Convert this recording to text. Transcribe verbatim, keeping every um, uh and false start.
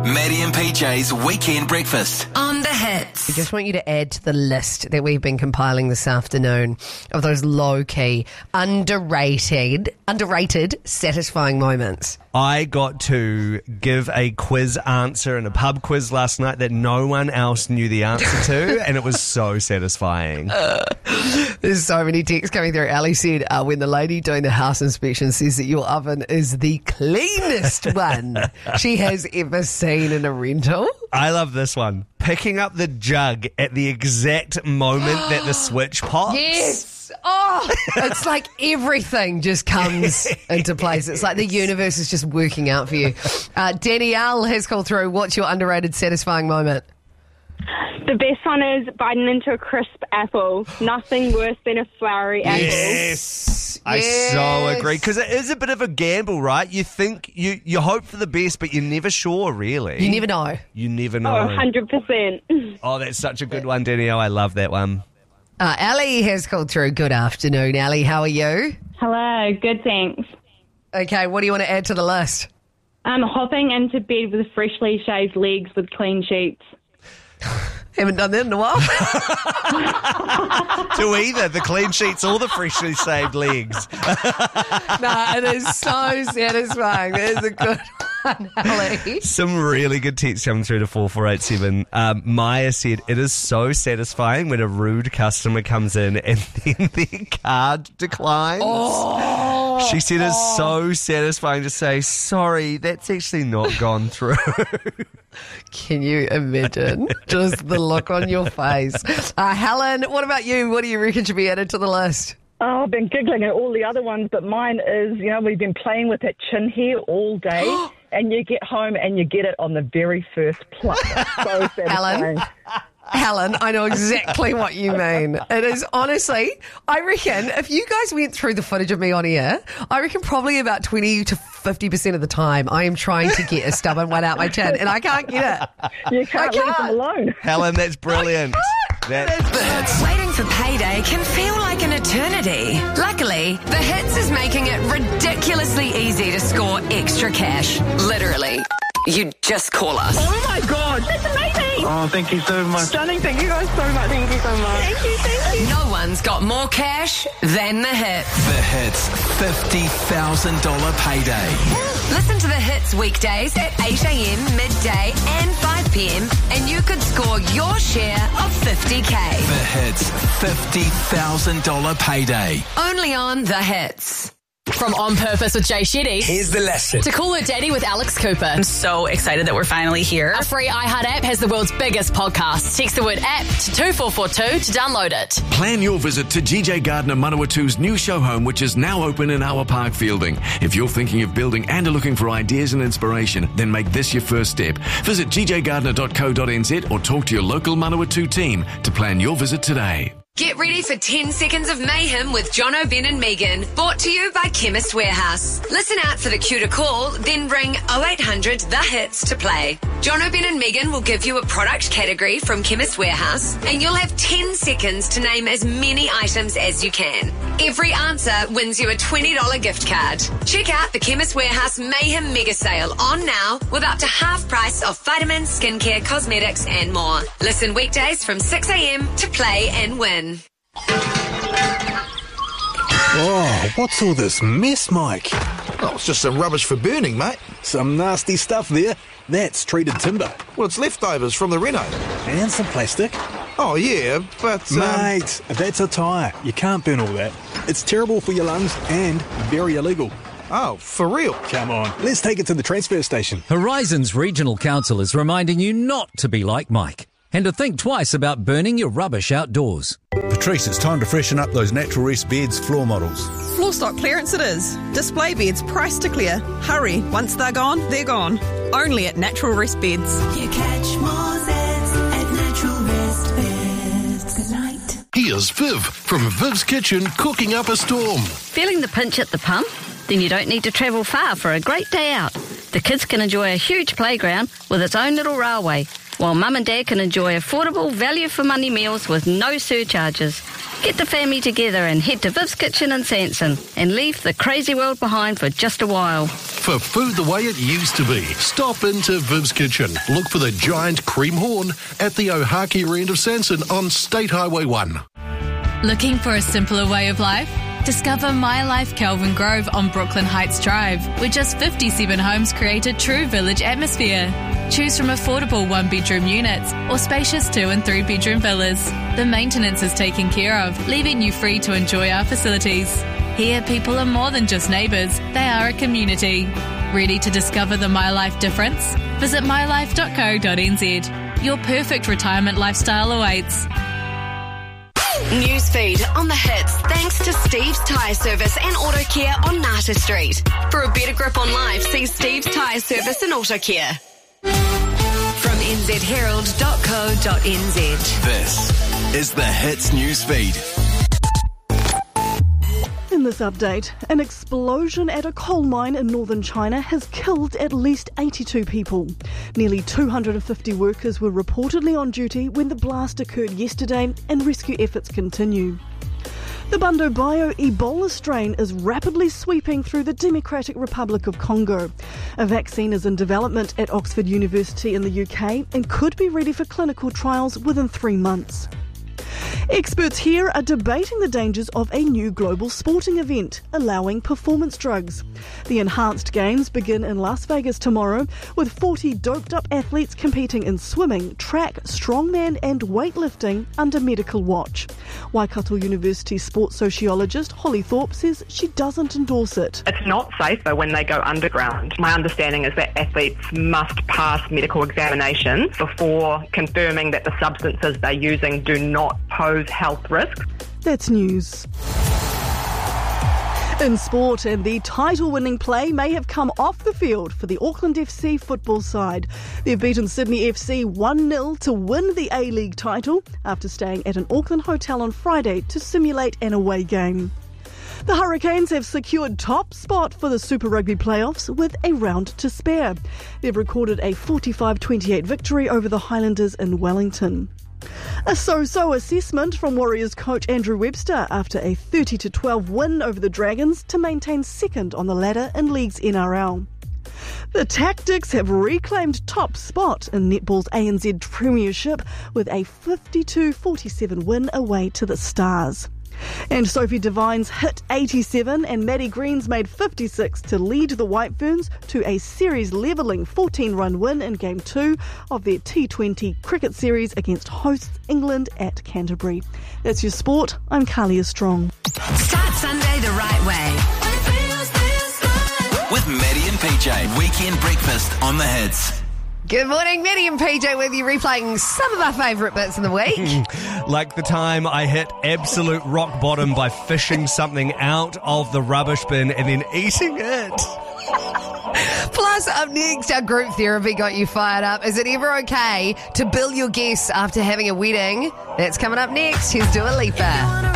Maddie and P J's Weekend Breakfast on the Hits. I just want you to add to the list that we've been compiling this afternoon of those low-key, underrated, underrated, satisfying moments. I got to give a quiz answer in a pub quiz last night that no one else knew the answer to, and it was so satisfying. Uh, there's so many texts coming through. Ali said, uh, when the lady doing the house inspection says that your oven is the cleanest one she has ever seen in a rental. I love this one. Picking up the jug at the exact moment that the switch pops. Yes. Oh, it's like everything just comes into place. It's like the universe is just working out for you. Uh, Danielle has called through. What's your underrated, satisfying moment? The best one is biting into a crisp apple. Nothing worse than a floury apple. Yes, I Yes. so agree. Because it is a bit of a gamble, right? You think, you, you hope for the best, but you're never sure, really. You never know. You never Oh, know. one hundred percent. Oh, that's such a good one, Danielle. I love that one. Uh, Ali has called through. Good afternoon, Ali. How are you? Hello, good thanks. Okay, what do you want to add to the list? Um, hopping into bed with freshly shaved legs with clean sheets. Haven't done that in a while. To either the clean sheets or the freshly shaved legs. No, it is so satisfying. That is a good one, Ali. Some really good texts coming through to four four eight seven. Um, Maya said, it is so satisfying when a rude customer comes in and then their card declines. Oh, she said it's so satisfying to say, sorry, that's actually not gone through. can you imagine just the look on your face? Uh, Helen, what about you? What do you reckon should be added to the list? Oh, I've been giggling at all the other ones, but mine is, you know, we've been playing with that chin hair all day, and you get home and you get it on the very first pluck. So satisfying. Helen? Helen, I know exactly what you mean. It is honestly, I reckon if you guys went through the footage of me on air, I reckon probably about twenty to fifty percent of the time I am trying to get a stubborn one out my chin and I can't get it. You can't, I can't. leave them alone. Helen, that's brilliant. That, The Hits. Waiting for payday can feel like an eternity. Luckily, The Hits is making it ridiculously easy to score extra cash. Literally. You just call us. Oh my God, that's amazing. Oh, thank you so much. Stunning. Thank you guys so much. Thank you so much. Thank you, thank you. No one's got more cash than The Hits. The Hits fifty thousand dollars payday. Listen to The Hits weekdays at eight a.m, midday and five p.m. and you could score your share of fifty K. The Hits fifty thousand dollars payday. Only on The Hits. From On Purpose with Jay Shetty Here's the lesson. to Call Her Daddy with Alex Cooper. I'm so excited that we're finally here. Our free iHeart app has the world's biggest podcast. Text the word app to two four four two to download it. Plan your visit to G J Gardner Manawatu's new show home, which is now open in our Park Fielding. If you're thinking of building and are looking for ideas and inspiration, then make this your first step. Visit g j gardner dot co dot n z or talk to your local Manawatu team to plan your visit today. Get ready for ten seconds of mayhem with Jono, Ben and Megan. Brought to you by Chemist Warehouse. Listen out for the cue to call, then ring oh eight hundred the hits to play. Jono, Ben and Megan will give you a product category from Chemist Warehouse and you'll have ten seconds to name as many items as you can. Every answer wins you a twenty dollars gift card. Check out the Chemist Warehouse Mayhem Mega Sale on now with up to half price of vitamins, skincare, cosmetics and more. Listen weekdays from six a.m. to play and win. Oh, what's all this mess, Mike? Oh, it's just some rubbish for burning, mate. Some nasty stuff there. That's treated timber. Well, it's leftovers from the reno. And some plastic. Oh, yeah, but... Um... Mate, that's a tyre. You can't burn all that. It's terrible for your lungs and very illegal. Oh, for real? Come on, let's take it to the transfer station. Horizons Regional Council is reminding you not to be like Mike and to think twice about burning your rubbish outdoors. Patrice, it's time to freshen up those Natural Rest Beds floor models. Floor stock clearance it is. Display beds priced to clear. Hurry, once they're gone, they're gone. Only at Natural Rest Beds. You catch more zeds at Natural Rest Beds. Good night. Here's Viv from Viv's Kitchen cooking up a storm. Feeling the pinch at the pump? Then you don't need to travel far for a great day out. The kids can enjoy a huge playground with its own little railway, while mum and dad can enjoy affordable value for money meals with no surcharges. Get the family together and head to Viv's Kitchen in Sanson and leave the crazy world behind for just a while. For food the way it used to be, stop into Viv's Kitchen. Look for the giant cream horn at the Ohakiri end of Sanson on State Highway one. Looking for a simpler way of life? Discover My Life Kelvin Grove on Brooklyn Heights Drive, where just fifty-seven homes create a true village atmosphere. Choose from affordable one-bedroom units or spacious two- and three-bedroom villas. The maintenance is taken care of, leaving you free to enjoy our facilities. Here, people are more than just neighbours, they are a community. Ready to discover the My Life difference? Visit my life dot co dot n z. Your perfect retirement lifestyle awaits. Newsfeed on the hits thanks to Steve's Tyre Service and Auto Care on Nata Street. For a better grip on life, see Steve's Tyre Service and Auto Care. From n z herald dot co dot n z. This is the Hits Newsfeed. In this update, an explosion at a coal mine in northern China has killed at least eighty-two people. Nearly two hundred fifty workers were reportedly on duty when the blast occurred yesterday, and rescue efforts continue. The Bundibugyo Ebola strain is rapidly sweeping through the Democratic Republic of Congo. A vaccine is in development at Oxford University in the U K and could be ready for clinical trials within three months. Experts here are debating the dangers of a new global sporting event, allowing performance drugs. The Enhanced Games begin in Las Vegas tomorrow, with forty doped-up athletes competing in swimming, track, strongman and weightlifting under medical watch. Waikato University sports sociologist Holly Thorpe says she doesn't endorse it. It's not safer when they go underground. My understanding is that athletes must pass medical examinations before confirming that the substances they're using do not pose health risks. That's news. In sport, and the title-winning play may have come off the field for the Auckland F C football side. They've beaten Sydney F C one nil to win the A-League title after staying at an Auckland hotel on Friday to simulate an away game. The Hurricanes have secured top spot for the Super Rugby playoffs with a round to spare. They've recorded a forty-five twenty-eight victory over the Highlanders in Wellington. A so-so assessment from Warriors coach Andrew Webster after a thirty to twelve win over the Dragons to maintain second on the ladder in League's N R L. The Tactics have reclaimed top spot in netball's A N Z Premiership with a fifty-two forty-seven win away to the Stars. And Sophie Devine's hit eighty-seven and Maddie Green's made fifty-six to lead the White Ferns to a series-levelling fourteen-run win in Game two of their T twenty cricket series against hosts England at Canterbury. That's your sport. I'm Kalia Strong. Start Sunday the right way. With Maddie and P J, weekend breakfast on the Hits. Good morning, Maddie and P J with you, replaying some of our favourite bits of the week. Like the time I hit absolute rock bottom by fishing something out of the rubbish bin and then eating it. Plus, up next, our group therapy got you fired up. Is it ever okay to bill your guests after having a wedding? That's coming up next. Here's Dua Lipa.